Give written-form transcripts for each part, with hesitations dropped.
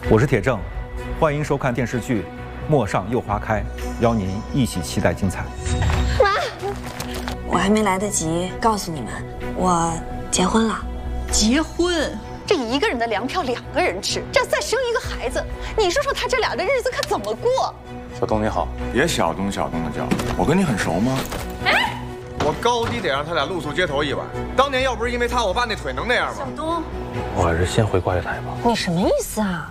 我是铁正，欢迎收看电视剧《陌上又花开》，邀您一起期待精彩。 妈，我还没来得及告诉你们，我结婚了。 结婚？ 这一个人的粮票2个人吃，这再生一个孩子，你说他这俩的日子可怎么过？ 小东你好，别小东小东的叫，我跟你很熟吗？ 哎， 我高低得让他俩露宿街头一晚。当年要不是因为他，我爸那腿能那样吗？ 小东， 我还是先回挂月台吧。 你什么意思啊？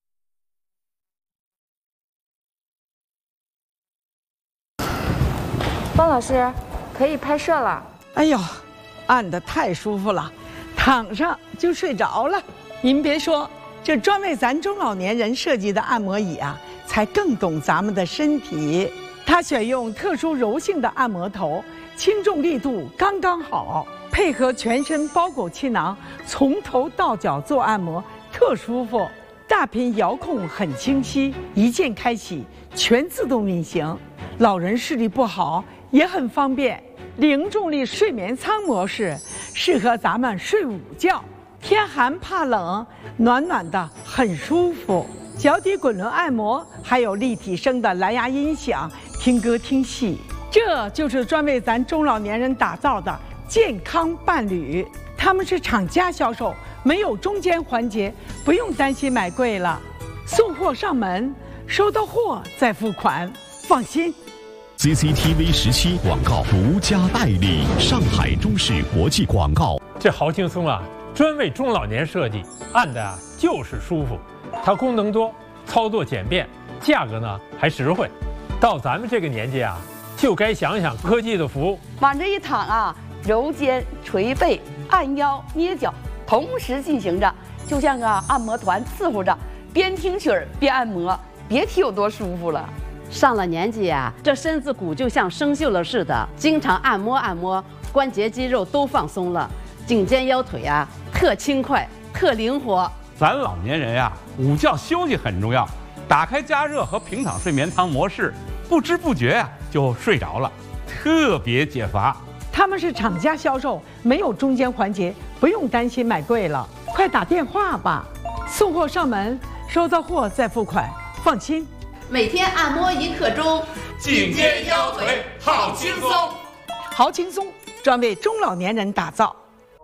方老师，可以拍摄了。 哎呦，按得太舒服了，躺上就睡着了。您别说，这专为咱中老年人设计的按摩椅啊，才更懂咱们的身体。它选用特殊柔性的按摩头，轻重力度刚刚好，配合全身包裹气囊，从头到脚做按摩，特舒服。大屏遥控很清晰，一键开启，全自动运行。老人视力不好也很方便。零重力睡眠舱模式适合咱们睡午觉，天寒怕冷，暖暖的很舒服。脚底滚轮按摩，还有立体声的蓝牙音响，听歌听戏。这就是专为咱中老年人打造的健康伴侣。他们是厂家销售，没有中间环节，不用担心买贵了。送货上门，收到货再付款，放心。 CCTV 17广告独家代理，上海中视国际广告。 这好轻松啊，专为中老年设计，按的啊就是舒服。它功能多，操作简便，价格呢还实惠。到咱们这个年纪啊，就该想想科技的福。 往这一躺啊，揉肩、捶背、按腰、捏脚，同时进行着，就像个按摩团伺候着，边听曲儿边按摩，别提有多舒服了。 上了年纪啊，这身子骨就像生锈了似的，经常按摩按摩，关节肌肉都放松了，颈肩腰腿啊特轻快，特灵活。 咱老年人呀，午觉休息很重要，打开加热和平躺睡眠舱模式，不知不觉呀就睡着了，特别解乏。 他们是厂家销售，没有中间环节，不用担心买贵了。快打电话吧，送货上门，收到货再付款，放心。 每天按摩1刻钟， 颈肩腰腿好轻松， 好轻松，专为中老年人打造。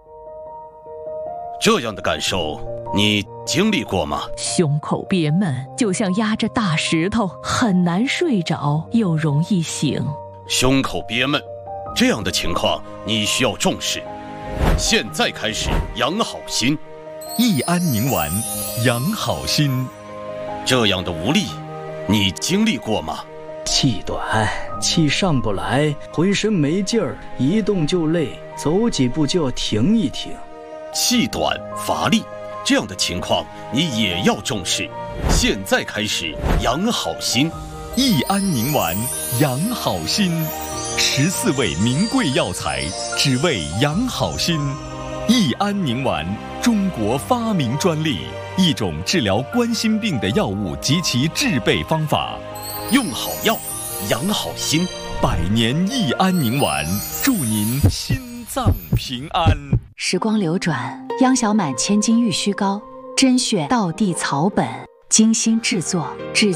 这样的感受你经历过吗？ 胸口憋闷，就像压着大石头，很难睡着，又容易醒。 胸口憋闷，这样的情况你需要重视。现在开始养好心， 益安宁丸养好心。 这样的无力你经历过吗？ 气短，气上不来，浑身没劲儿，一动就累，走几步就要停一停。 气短乏力，这样的情况你也要重视。现在开始养好心， 益安宁丸养好心，14味名贵药材，只为养好心。益安宁丸，中国发明专利，一种治疗冠心病的药物及其制备方法。 用好药，养好心 ，100年益安宁丸，祝您心脏平安。 时光流转，央小满千金玉虚膏，甄选道地草本，精心制作，至